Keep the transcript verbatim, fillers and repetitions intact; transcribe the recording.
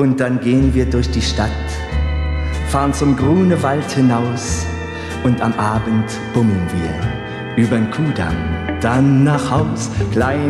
Und dann gehen wir durch die Stadt, fahren zum Grunewald hinaus und am Abend bummeln wir übern Kudamm dann nach Haus. Klein